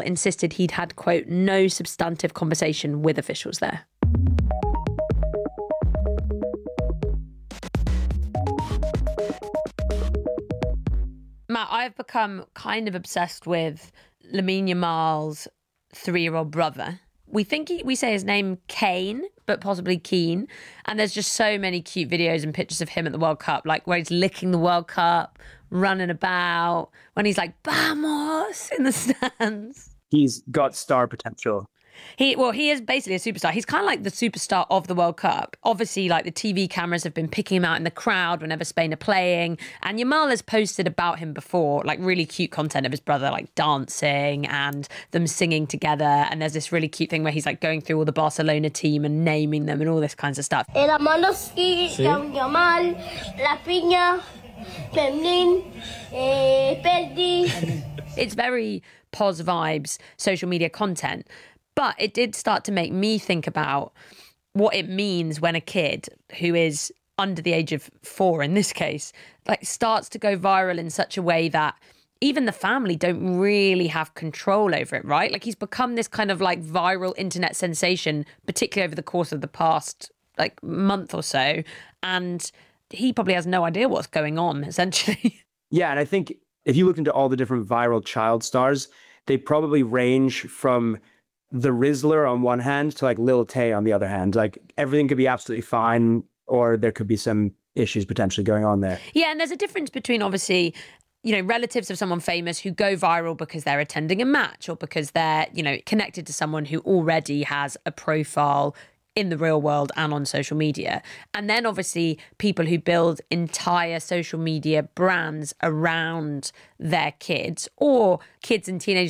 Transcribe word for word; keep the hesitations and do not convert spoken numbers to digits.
insisted he'd had, quote, no substantive conversation with officials there. Matt, I've become kind of obsessed with Lamine Yamal's three-year-old brother. We think he, we say his name Kane, but possibly Keane. And there's just so many cute videos and pictures of him at the World Cup, like where he's licking the World Cup, running about, when he's like, vamos, in the stands. He's got star potential. He well, he is basically a superstar. He's kind of like the superstar of the World Cup. Obviously, like the T V cameras have been picking him out in the crowd whenever Spain are playing. And Yamal has posted about him before, like really cute content of his brother, like dancing and them singing together. And there's this really cute thing where he's like going through all the Barcelona team and naming them and all this kinds of stuff. Era Manovsky, sí. Yamal, Rafinha, Pemlin, eh, Pedri. It's very pos vibes social media content. But it did start to make me think about what it means when a kid who is under the age of four, in this case, like starts to go viral in such a way that even the family don't really have control over it, right? Like he's become this kind of like viral internet sensation, particularly over the course of the past like month or so. And he probably has no idea what's going on, essentially. Yeah, and I think if you look into all the different viral child stars, they probably range from the Rizzler on one hand to like Lil Tay on the other hand. Like everything could be absolutely fine, or there could be some issues potentially going on there. Yeah, and there's a difference between obviously, you know, relatives of someone famous who go viral because they're attending a match or because they're, you know, connected to someone who already has a profile in the real world and on social media. And then obviously people who build entire social media brands around their kids or kids and teenagers